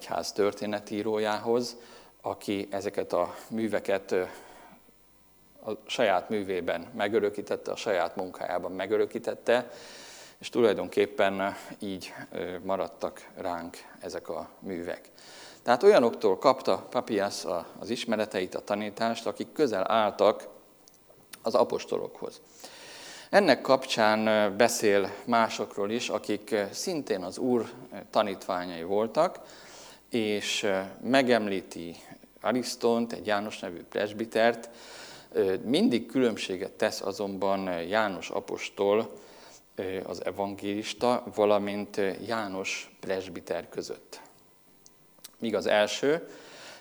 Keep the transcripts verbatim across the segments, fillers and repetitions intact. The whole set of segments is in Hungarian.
egyház történetírójához, aki ezeket a műveket a saját művében megörökítette, a saját munkájában megörökítette, és tulajdonképpen így maradtak ránk ezek a művek. Tehát olyanoktól kapta Papias az ismereteit, a tanítást, akik közel álltak az apostolokhoz. Ennek kapcsán beszél másokról is, akik szintén az Úr tanítványai voltak, és megemlíti Arisztont, egy János nevű presbitert. Mindig különbséget tesz azonban János apostol, az evangélista, valamint János presbiter között. Míg az első,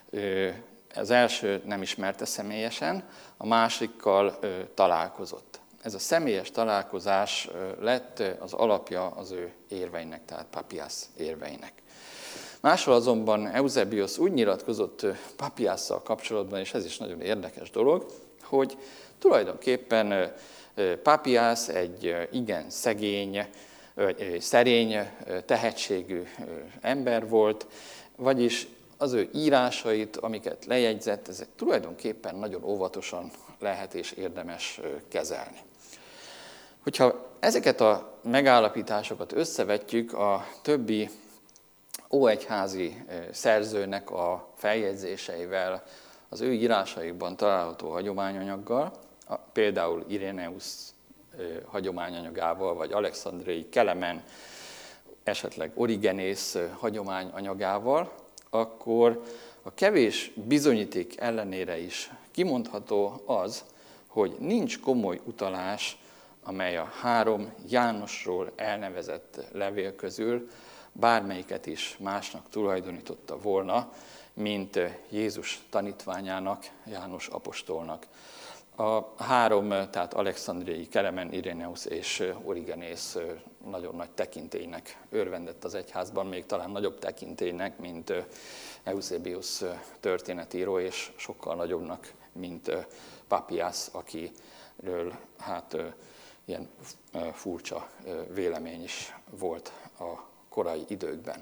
az első nem ismerte személyesen, a másikkal találkozott. Ez a személyes találkozás lett az alapja az ő érveinek, tehát Papias érveinek. Máshol azonban Eusebius úgy nyilatkozott Papiasszal kapcsolatban, és ez is nagyon érdekes dolog, hogy tulajdonképpen Papias egy igen szegény, szerény, tehetségű ember volt, vagyis az ő írásait, amiket lejegyzett, ezek tulajdonképpen nagyon óvatosan lehet és érdemes kezelni. Hogyha ezeket a megállapításokat összevetjük a többi óegyházi szerzőnek a feljegyzéseivel, az ő írásaikban található hagyományanyaggal, például Iréneusz hagyományanyagával, vagy Alexandriai Kelemen, esetleg Origenész hagyományanyagával, akkor a kevés bizonyíték ellenére is kimondható az, hogy nincs komoly utalás, amely a három Jánosról elnevezett levél közül bármelyiket is másnak tulajdonította volna, mint Jézus tanítványának, János apostolnak. A három, tehát Alexandriai Kelemen, Iréneusz és Origenész nagyon nagy tekintélynek örvendett az egyházban, még talán nagyobb tekintélynek, mint Eusebius történetíró, és sokkal nagyobbnak, mint Papias, akiről hát ilyen furcsa vélemény is volt a korai időkben.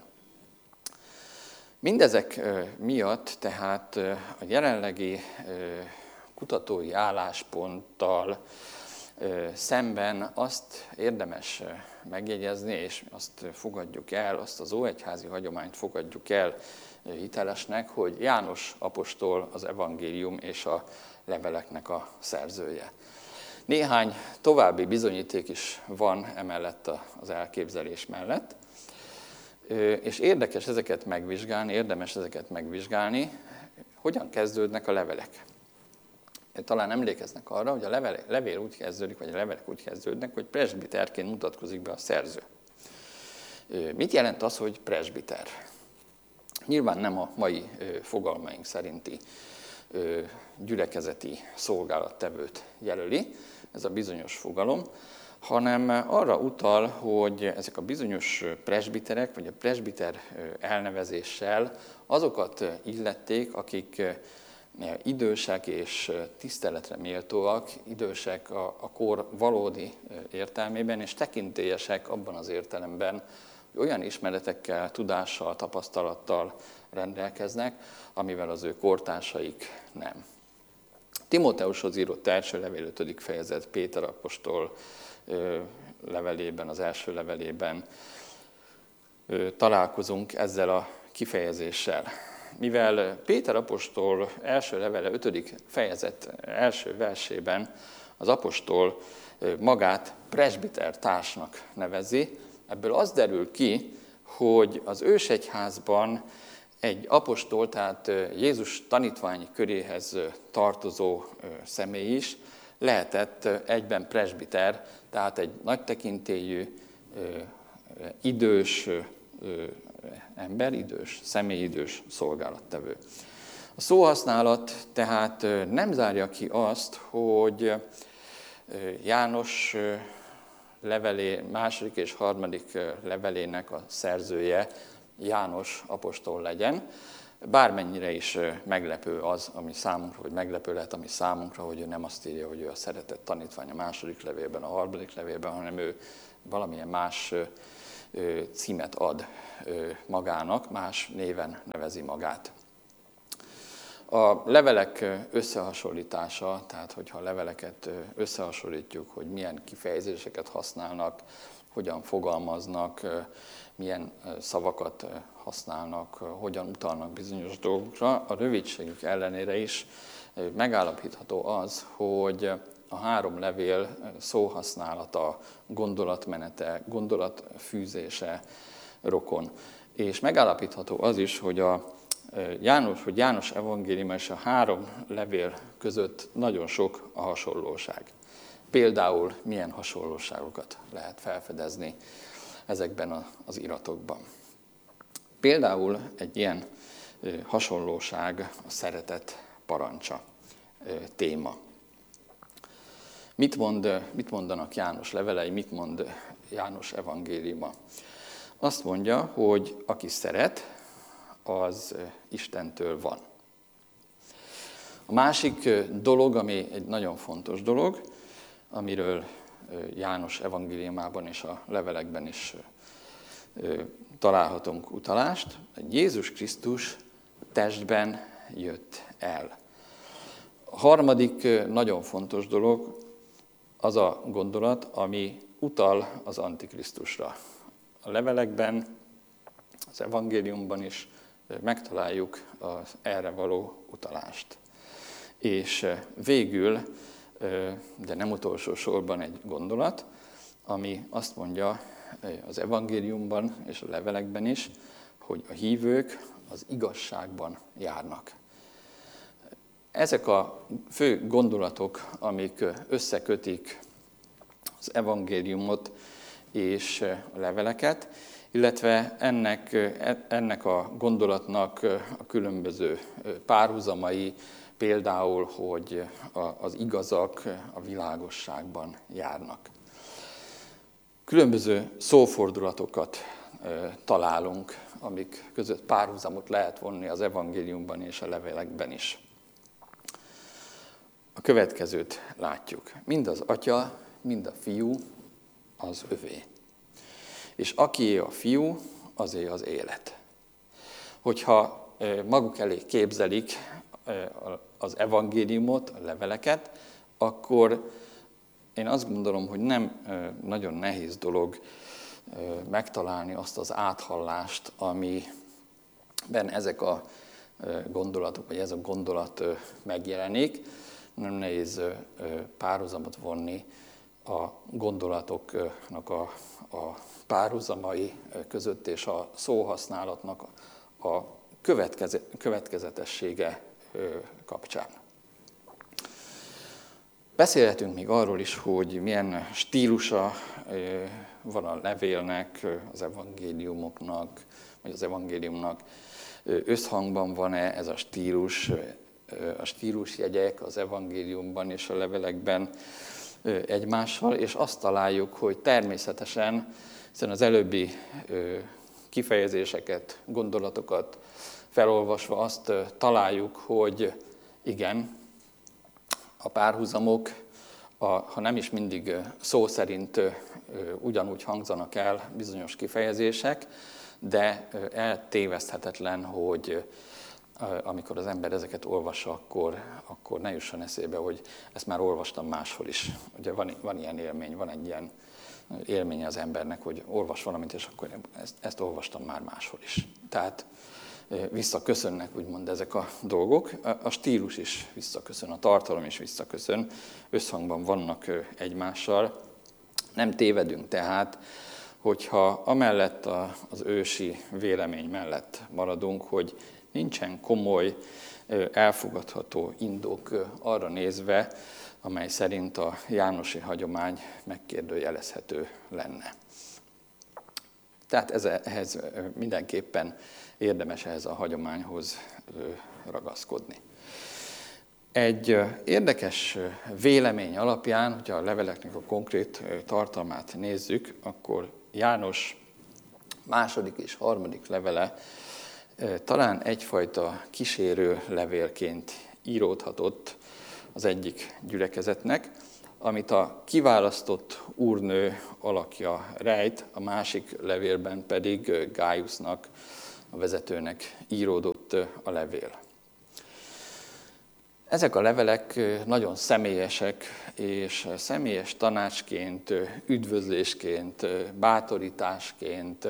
Mindezek miatt tehát a jelenlegi kutatói állásponttal szemben azt érdemes megjegyezni, és azt fogadjuk el, azt az óegyházi hagyományt fogadjuk el hitelesnek, hogy János apostol az evangélium és a leveleknek a szerzője. Néhány további bizonyíték is van emellett az elképzelés mellett, és érdekes ezeket megvizsgálni, érdemes ezeket megvizsgálni, hogyan kezdődnek a levelek. Talán emlékeznek arra, hogy a levél, levél úgy kezdődik, vagy a levelek úgy kezdődnek, hogy presbiterként mutatkozik be a szerző. Mit jelent az, hogy presbiter? Nyilván nem a mai fogalmaink szerinti gyülekezeti szolgálattevőt jelöli, ez a bizonyos fogalom, hanem arra utal, hogy ezek a bizonyos presbiterek, vagy a presbiter elnevezéssel azokat illették, akik idősek és tiszteletre méltóak, idősek a, a kor valódi értelmében, és tekintélyesek abban az értelemben, hogy olyan ismeretekkel, tudással, tapasztalattal rendelkeznek, amivel az ő kortársaik nem. Timóteushoz írott első levél ötödik fejezet, Péter apostol levelében, az első levelében találkozunk ezzel a kifejezéssel. Mivel Péter apostol első levele ötödik fejezet első versében az apostol magát presbiter társnak nevezi, ebből az derül ki, hogy az ősegyházban egy apostol, tehát Jézus tanítványi köréhez tartozó személy is lehetett egyben presbiter, tehát egy nagy tekintélyű, idős ember, idős, személy, idős szolgálattevő. A szóhasználat tehát nem zárja ki azt, hogy János levelé, második és harmadik levelének a szerzője János apostol legyen, bármennyire is meglepő az, ami számunkra, vagy meglepő lehet, ami számunkra, hogy ő nem azt írja, hogy ő a szeretett tanítvány a második levélben, a harmadik levélben, hanem ő valamilyen más címet ad magának, más néven nevezi magát. A levelek összehasonlítása, tehát hogyha a leveleket összehasonlítjuk, hogy milyen kifejezéseket használnak, hogyan fogalmaznak, milyen szavakat használnak, hogyan utalnak bizonyos dolgokra, a rövidségük ellenére is megállapítható az, hogy a három levél szóhasználata, gondolatmenete, gondolatfűzése rokon. És megállapítható az is, hogy a János, hogy János evangéliuma és a három levél között nagyon sok a hasonlóság. Például milyen hasonlóságokat lehet felfedezni ezekben az iratokban. Például egy ilyen hasonlóság a szeretet parancsa téma. Mit, mond, mit mondanak János levelei, mit mond János evangéliuma? Azt mondja, hogy aki szeret, az Istentől van. A másik dolog, ami egy nagyon fontos dolog, amiről János evangéliumában és a levelekben is találhatunk utalást, hogy Jézus Krisztus testben jött el. A harmadik nagyon fontos dolog az a gondolat, ami utal az Antikrisztusra. A levelekben, az evangéliumban is megtaláljuk az erre való utalást. És végül, de nem utolsó sorban egy gondolat, ami azt mondja az evangéliumban és a levelekben is, hogy a hívők az igazságban járnak. Ezek a fő gondolatok, amik összekötik az evangéliumot és a leveleket, illetve ennek, ennek a gondolatnak a különböző párhuzamai, például, hogy az igazak a világosságban járnak. Különböző szófordulatokat találunk, amik között párhuzamot lehet vonni az evangéliumban és a levelekben is. A következőt látjuk. Mind az Atya, mind a Fiú az övé. És akié a Fiú, azé az élet. Hogyha maguk elé képzelik az evangéliumot, a leveleket, akkor én azt gondolom, hogy nem nagyon nehéz dolog megtalálni azt az áthallást, amiben ezek a gondolatok, vagy ez a gondolat megjelenik. Nem nehéz párhuzamot vonni a gondolatoknak a, a párhuzamai között és a szóhasználatnak a következetessége kapcsán. Beszélhetünk még arról is, hogy milyen stílusa van a levélnek, az evangéliumoknak, vagy az evangéliumnak. Összhangban van-e ez a stílus, a stílusjegyek az evangéliumban és a levelekben egymással, és azt találjuk, hogy természetesen, hiszen az előbbi kifejezéseket, gondolatokat felolvasva azt találjuk, hogy igen, a párhuzamok, a, ha nem is mindig szó szerint ugyanúgy hangzanak el bizonyos kifejezések, de eltéveszthetetlen, hogy amikor az ember ezeket olvassa, akkor, akkor ne jusson eszébe, hogy ezt már olvastam máshol is. Ugye van, van ilyen élmény, van egy ilyen élménye az embernek, hogy olvas valamit, és akkor ezt, ezt olvastam már máshol is. Tehát visszaköszönnek, úgymond ezek a dolgok. A stílus is visszaköszön, a tartalom is visszaköszön, összhangban vannak egymással. Nem tévedünk tehát, hogyha amellett az ősi vélemény mellett maradunk, hogy nincsen komoly, elfogadható indok arra nézve, amely szerint a jánosi hagyomány megkérdőjelezhető lenne. Tehát ez, ehhez mindenképpen érdemes ehhez a hagyományhoz ragaszkodni. Egy érdekes vélemény alapján, hogyha a leveleknek a konkrét tartalmát nézzük, akkor János második és harmadik levele talán egyfajta kísérő levélként íródhatott az egyik gyülekezetnek, amit a kiválasztott úrnő alakja rejt, a másik levélben pedig Gáiusnak, a vezetőnek íródott a levél. Ezek a levelek nagyon személyesek, és személyes tanácsként, üdvözlésként, bátorításként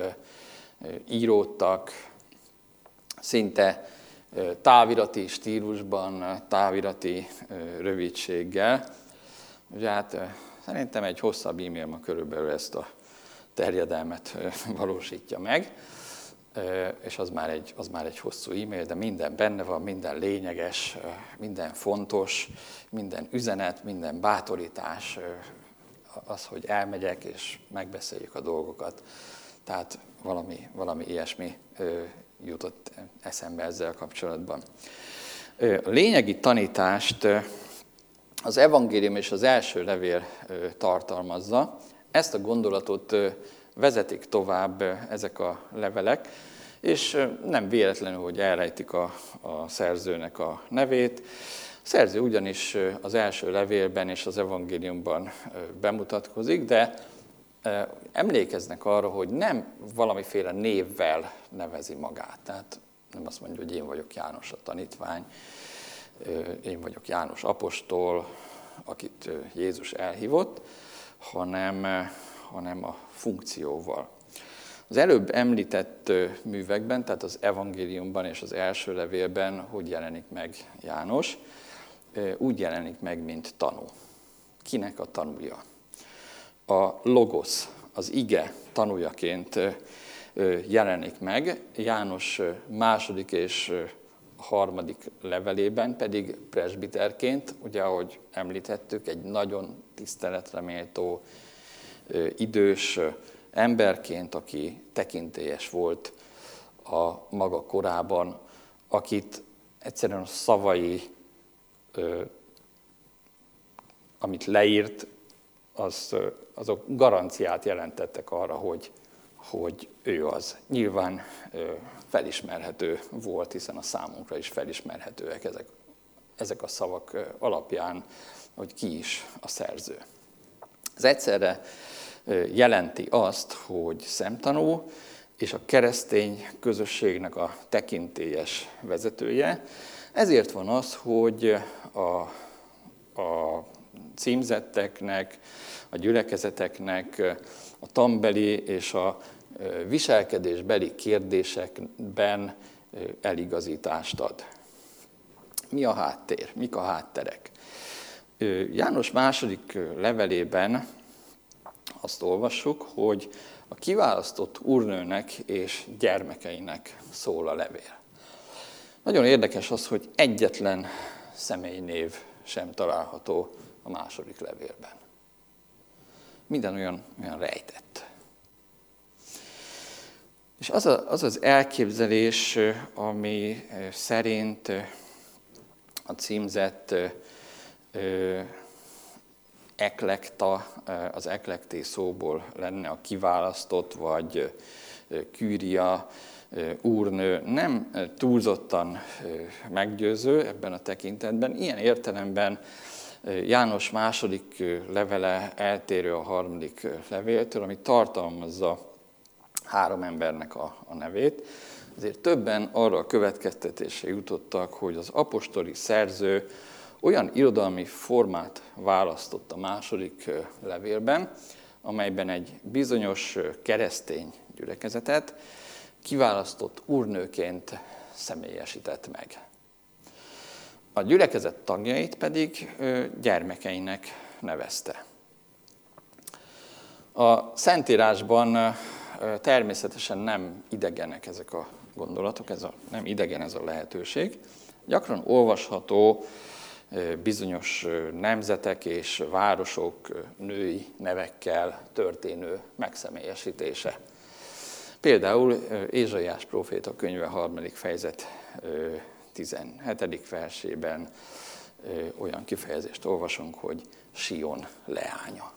íródtak, szinte távirati stílusban, távirati rövidséggel. Ugye hát szerintem egy hosszabb e-mail ma körülbelül ezt a terjedelmet valósítja meg, és az már, egy, az már egy hosszú e-mail, de minden benne van, minden lényeges, minden fontos, minden üzenet, minden bátorítás, az, hogy elmegyek és megbeszéljük a dolgokat. Tehát valami, valami ilyesmi jutott eszembe ezzel kapcsolatban. A lényegi tanítást az evangélium és az első levél tartalmazza. Ezt a gondolatot vezetik tovább ezek a levelek, és nem véletlenül, hogy elrejtik a, a szerzőnek a nevét. A szerző ugyanis az első levélben és az evangéliumban bemutatkozik, de emlékeznek arra, hogy nem valamiféle névvel nevezi magát. Tehát nem azt mondja, hogy én vagyok János a tanítvány, én vagyok János apostol, akit Jézus elhívott, hanem, hanem a funkcióval. Az előbb említett művekben, tehát az evangéliumban és az első levélben hogy jelenik meg János? Úgy jelenik meg, mint tanú. Kinek a tanúja? A logosz, az ige tanújaként jelenik meg, János második és harmadik levelében pedig presbiterként, ugye ahogy említettük, egy nagyon tiszteletre méltó idős emberként, aki tekintélyes volt a maga korában, akit egyszerűen a szavai, amit leírt, az, azok garanciát jelentettek arra, hogy, hogy ő az. Nyilván felismerhető volt, hiszen a számunkra is felismerhetőek ezek, ezek a szavak alapján, hogy ki is a szerző. Ez egyszerre jelenti azt, hogy szemtanú, és a keresztény közösségnek a tekintélyes vezetője. Ezért van az, hogy a, a címzetteknek, a gyülekezeteknek a tanbeli és a viselkedésbeli kérdésekben eligazítást ad. Mi a háttér? Mik a hátterek? János második levelében azt olvassuk, hogy a kiválasztott úrnőnek és gyermekeinek szól a levél. Nagyon érdekes az, hogy egyetlen személynév sem található a második levélben. Minden olyan, olyan rejtett. És az, a, az az elképzelés, ami szerint a címzett eklekta, az eklekté szóból lenne a kiválasztott, vagy kűria, úrnő, nem túlzottan meggyőző ebben a tekintetben. Ilyen értelemben János második levele eltérő a harmadik levéltől, ami tartalmazza három embernek a, a nevét. Ezért többen arra a következtetésre jutottak, hogy az apostoli szerző olyan irodalmi formát választott a második levélben, amelyben egy bizonyos keresztény gyülekezetet kiválasztott úrnőként személyesített meg. A gyülekezet tagjait pedig gyermekeinek nevezte. A Szentírásban természetesen nem idegenek ezek a gondolatok, ez a, nem idegen ez a lehetőség. Gyakran olvasható bizonyos nemzetek és városok női nevekkel történő megszemélyesítése. Például Ézsaiás próféta könyve harmadik fejezet tizenhetedik versében olyan kifejezést olvasunk, hogy Sion leánya.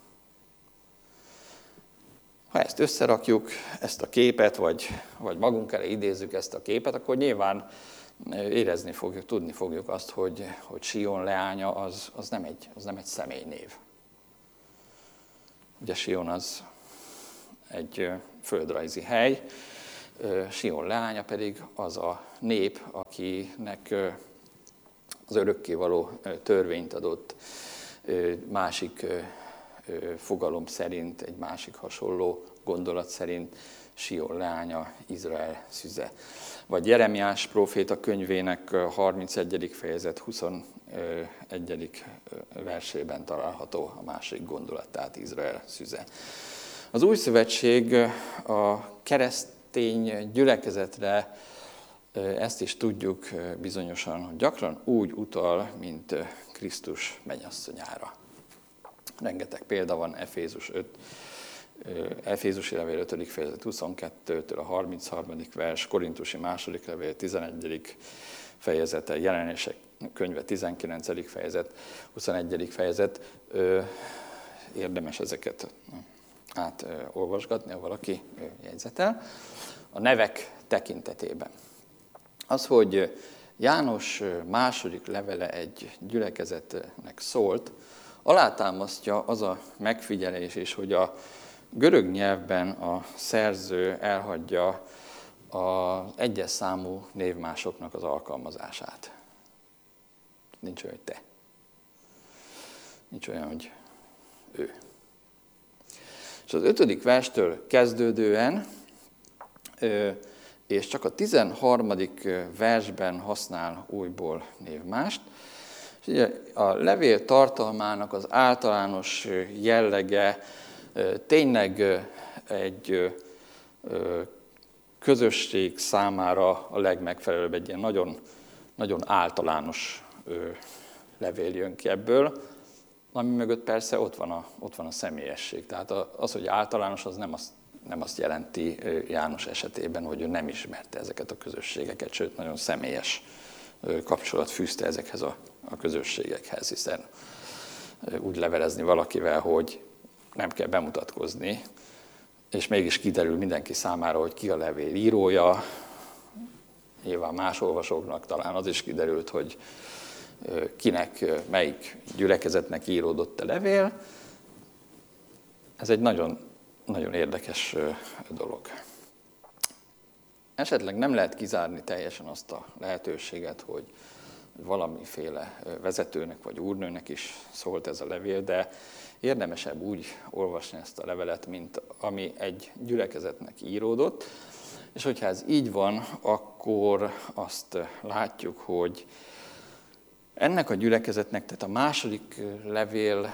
Ha ezt összerakjuk, ezt a képet, vagy, vagy magunk elé idézzük ezt a képet, akkor nyilván érezni fogjuk, tudni fogjuk azt, hogy, hogy Sion leánya az, az, nem egy, az nem egy személynév. Ugye Sion az egy földrajzi hely, Sion leánya pedig az a nép, akinek az örökkévaló törvényt adott másik fogalom szerint, egy másik hasonló gondolat szerint Sion leánya, Izrael szüze. Vagy Jeremiás próféta könyvének harmincegyedik fejezet huszonegyedik versében található a másik gondolat, tehát Izrael szüze. Az Új Szövetség a keresztény gyülekezetre, ezt is tudjuk bizonyosan, hogy gyakran úgy utal, mint Krisztus mennyasszonyára. Rengeteg példa van, Efézus öt, Efézusi levél ötödik fejezet huszonkettőtől a harmincharmadik vers, Korintusi második levél tizenegyedik fejezete, Jelenések könyve tizenkilencedik fejezet, huszonegyedik fejezet. Érdemes ezeket átolvasgatni, ha valaki jegyzetel. A nevek tekintetében. Az, hogy János második levele egy gyülekezetnek szólt, alátámasztja az a megfigyelés is, hogy a görög nyelvben a szerző elhagyja az egyes számú névmásoknak az alkalmazását. Nincs olyan, hogy te. Nincs olyan, hogy ő. És az ötödik verstől kezdődően, és csak a tizenharmadik versben használ újból névmást, és ugye a levél tartalmának az általános jellege tényleg egy közösség számára a legmegfelelőbb, egy ilyen nagyon, nagyon általános levél jön ki ebből, ami mögött persze ott van a, ott van a személyesség. Tehát az, hogy általános, az nem azt, nem azt jelenti János esetében, hogy ő nem ismerte ezeket a közösségeket, sőt, nagyon személyes kapcsolat fűzte ezekhez a, a közösségekhez, hiszen úgy levelezni valakivel, hogy nem kell bemutatkozni, és mégis kiderül mindenki számára, hogy ki a levél írója. Nyilván más olvasóknak talán az is kiderült, hogy kinek, melyik gyülekezetnek íródott a levél. Ez egy nagyon, nagyon érdekes dolog. Esetleg nem lehet kizárni teljesen azt a lehetőséget, hogy valamiféle vezetőnek vagy úrnőnek is szólt ez a levél, de érdemesebb úgy olvasni ezt a levelet, mint ami egy gyülekezetnek íródott. És hogyha ez így van, akkor azt látjuk, hogy ennek a gyülekezetnek, tehát a második levél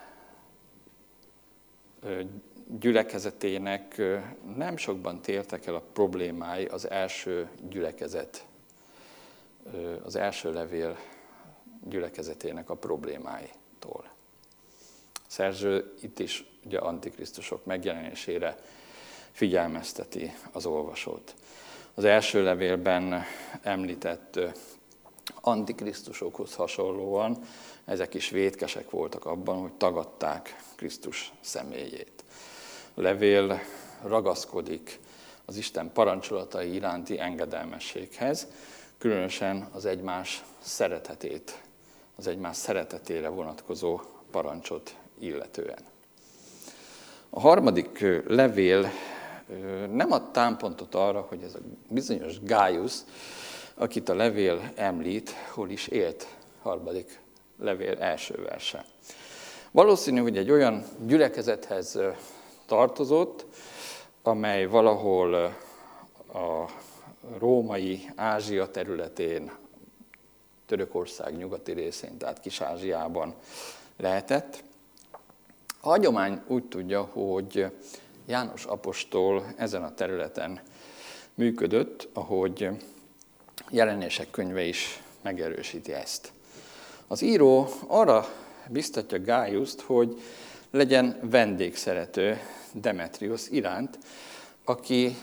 gyülekezetének nem sokban tértek el a problémái az első gyülekezet, az első levél gyülekezetének a problémáitól. A szerző itt is ugye antikrisztusok megjelenésére figyelmezteti az olvasót. Az első levélben említett antikrisztusokhoz hasonlóan ezek is vétkesek voltak abban, hogy tagadták Krisztus személyét. A levél ragaszkodik az Isten parancsolatai iránti engedelmességhez, különösen az egymás szeretetét, az egymás szeretetére vonatkozó parancsot illetően. A harmadik levél nem ad támpontot arra, hogy ez a bizonyos Gájusz, akit a levél említ, hol is élt, harmadik levél első verse. Valószínű, hogy egy olyan gyülekezethez tartozott, amely valahol a római Ázsia területén, Törökország nyugati részén, tehát Kis-Ázsiában lehetett. A hagyomány úgy tudja, hogy János apostol ezen a területen működött, ahogy Jelenések könyve is megerősíti ezt. Az író arra biztatja Gájuszt, hogy legyen vendégszerető Demetriusz iránt, aki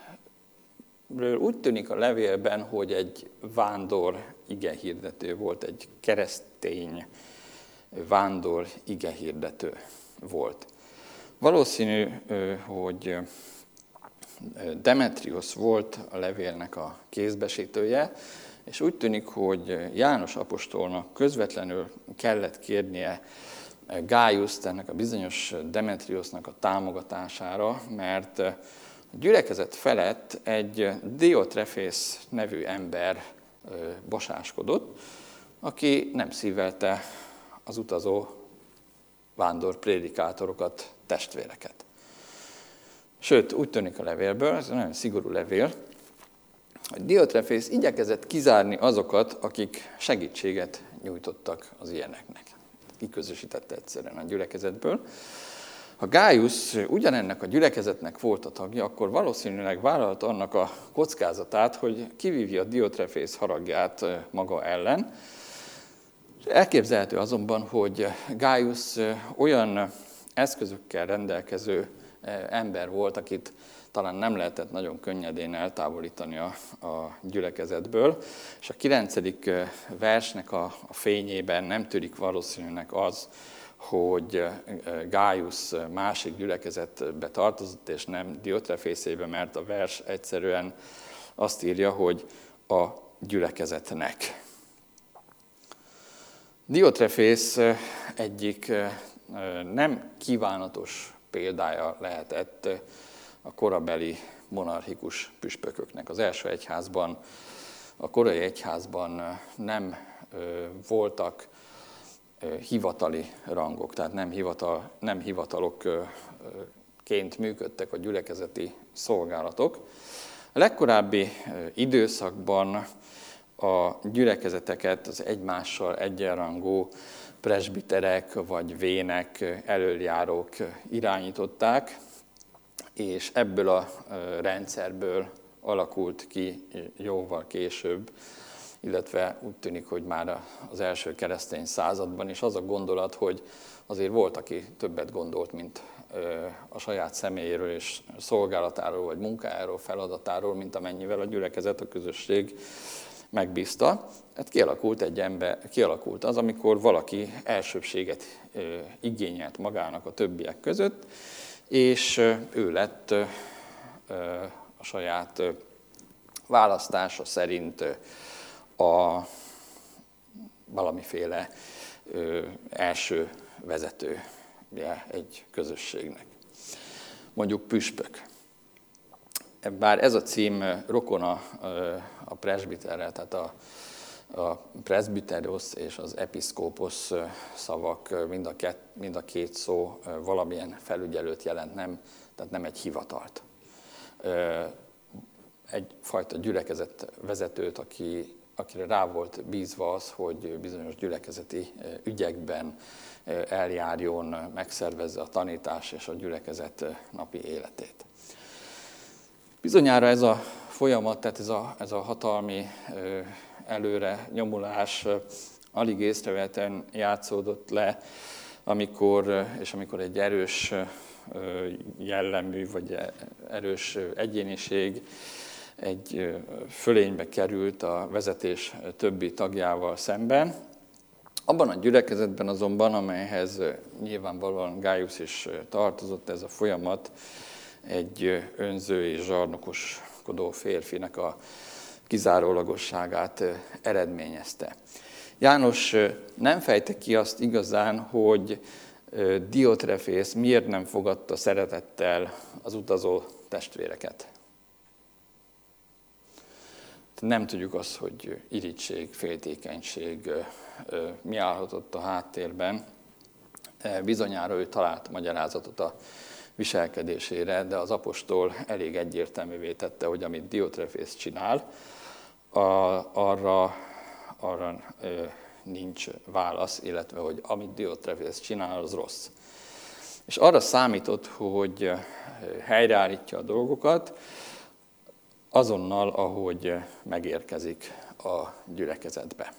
úgy tűnik a levélben, hogy egy vándor igehirdető volt, egy keresztény vándor igehirdető volt. Valószínű, hogy Demetriusz volt a levélnek a kézbesítője, és úgy tűnik, hogy János apostolnak közvetlenül kellett kérnie Gájuszt, ennek a bizonyos Demetriusznak a támogatására, mert a gyülekezet felett egy Diotrefész nevű ember bosáskodott, aki nem szívelte az utazó vándor prédikátorokat, testvéreket. Sőt, úgy tűnik a levélből, ez egy nagyon szigorú levél, hogy Diotrefész igyekezett kizárni azokat, akik segítséget nyújtottak az ilyeneknek. Kiközösítette egyszerűen a gyülekezetből. Ha Gájusz ugyanennek a gyülekezetnek volt a tagja, akkor valószínűleg vállalta annak a kockázatát, hogy kivívja Diotrefész haragját maga ellen. Elképzelhető azonban, hogy Gájusz olyan eszközökkel rendelkező ember volt, akit talán nem lehetett nagyon könnyedén eltávolítani a, a gyülekezetből, és a kilencedik versnek a, a fényében nem tűnik valószínűnek az, hogy Gájusz másik gyülekezetbe tartozott, és nem Diotrefészébe, mert a vers egyszerűen azt írja, hogy a gyülekezetnek. Diotrefész egyik nem kívánatos példája lehetett a korabeli monarchikus püspököknek. Az első egyházban, a korai egyházban nem voltak hivatali rangok, tehát nem, hivatal, nem hivatalokként működtek a gyülekezeti szolgálatok. A legkorábbi időszakban a gyülekezeteket az egymással egyenrangú presbiterek vagy vének, elöljárók irányították, és ebből a rendszerből alakult ki jóval később, illetve úgy tűnik, hogy már az első keresztény században is az a gondolat, hogy azért volt, aki többet gondolt, mint a saját személyéről és szolgálatáról, vagy munkájáról, feladatáról, mint amennyivel a gyülekezet, a közösség megbízta. Hát kialakult egy ember, kialakult az, amikor valaki elsőbbséget igényelt magának a többiek között, és ő lett a saját választása szerint a valamiféle első vezetője egy közösségnek. Mondjuk püspök. Bár ez a cím rokona a presbiterrel, tehát a, a presbiteros és az episzkóposz szavak, mind a, két, mind a két szó valamilyen felügyelőt jelent, nem, tehát nem egy hivatalt. Egyfajta gyülekezet vezetőt, aki, akire rá volt bízva az, hogy bizonyos gyülekezeti ügyekben eljárjon, megszervezze a tanítás és a gyülekezet napi életét. Bizonyára ez a folyamat, tehát ez a, ez a hatalmi előre nyomulás alig észrevehetően játszódott le, amikor, és amikor egy erős jellemű, vagy erős egyéniség egy fölénybe került a vezetés többi tagjával szemben. Abban a gyülekezetben azonban, amelyhez nyilvánvalóan Gájusz is tartozott, ez a folyamat egy önző és zsarnokoskodó férfinek a kizárólagosságát eredményezte. János nem fejti ki azt igazán, hogy Diotrefész miért nem fogadta szeretettel az utazó testvéreket. Nem tudjuk azt, hogy irigység, féltékenység mi állhatott a háttérben. Bizonyára ő talált magyarázatot a viselkedésére, de az apostol elég egyértelművé tette, hogy amit Diotrefész csinál, a, arra, arra ö, nincs válasz, illetve hogy amit Diotrefész csinál, az rossz. És arra számított, hogy helyreállítja a dolgokat, azonnal, ahogy megérkezik a gyülekezetbe.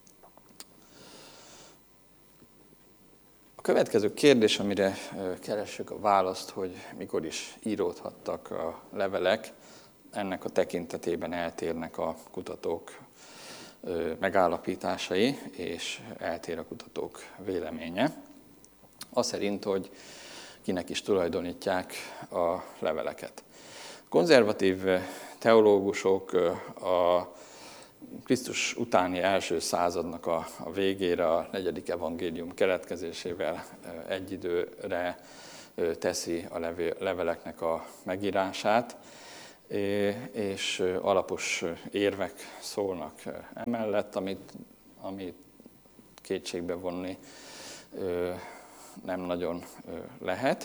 A következő kérdés, amire keressük a választ, hogy mikor is íródhattak a levelek, ennek a tekintetében eltérnek a kutatók megállapításai, és eltér a kutatók véleménye. Az szerint, hogy kinek is tulajdonítják a leveleket. Konzervatív teológusok a Krisztus utáni első századnak a, a végére, a negyedik evangélium keletkezésével egy időre teszi a leveleknek a megírását, és alapos érvek szólnak emellett, amit, amit kétségbe vonni nem nagyon lehet.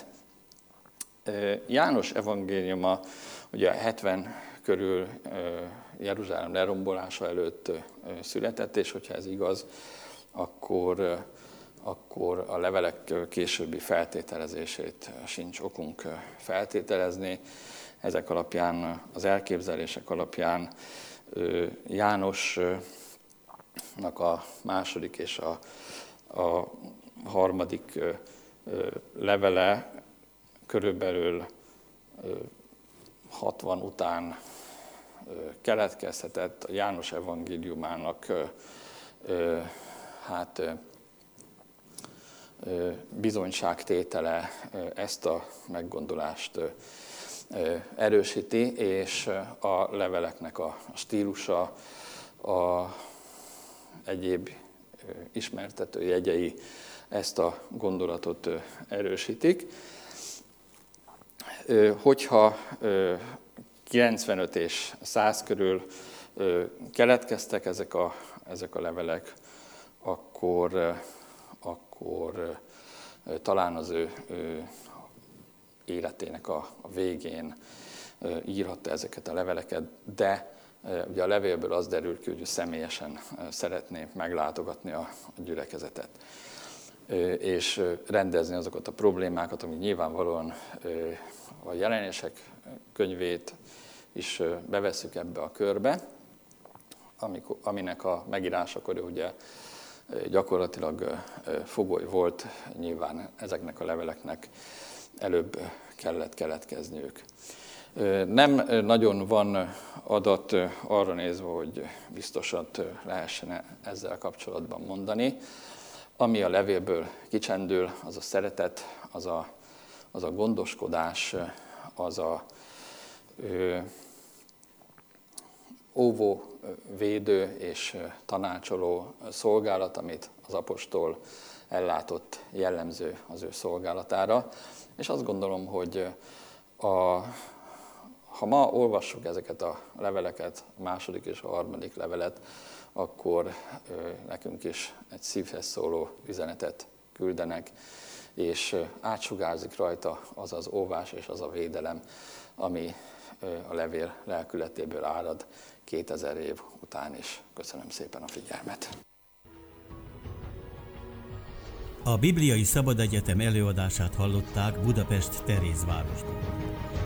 János evangéliuma ugye hetven körül Jeruzsálem lerombolása előtt született, és hogyha ez igaz, akkor, akkor a levelek későbbi feltételezését sincs okunk feltételezni. Ezek alapján, az elképzelések alapján Jánosnak a második és a, a harmadik levele körülbelül hatvan után keletkezhetett, a János evangéliumának hát bizonyságtétele ezt a meggondolást erősíti, és a leveleknek a stílusa, a egyéb ismertető jegyei ezt a gondolatot erősítik. Hogyha kilencvenöt és száz körül keletkeztek ezek a, ezek a levelek, akkor, akkor talán az ő, ő életének a, a végén írhatta ezeket a leveleket, de ugye a levélből az derül ki, hogy ő személyesen szeretné meglátogatni a, a gyülekezetet, és rendezni azokat a problémákat, amik nyilvánvalóan a jelenések könyvét is bevesszük ebbe a körbe, amikor, aminek a megírásakor ugye gyakorlatilag fogoly volt, nyilván ezeknek a leveleknek előbb kellett keletkezniük. Nem nagyon van adat arra nézve, hogy biztosat lehessen ezzel kapcsolatban mondani. Ami a levélből kicsendül, az a szeretet, az a, az a gondoskodás, az a ö, óvó, védő és tanácsoló szolgálat, amit az apostol ellátott, jellemző az ő szolgálatára. És azt gondolom, hogy a, ha ma olvassuk ezeket a leveleket, a második és a harmadik levelet, akkor nekünk is egy szívhez szóló üzenetet küldenek, és átsugárzik rajta az az óvás és az a védelem, ami a levél lelkületéből árad kétezer év után is. Köszönöm szépen a figyelmet! A Bibliai Szabadegyetem előadását hallották Budapest Terézvárosból.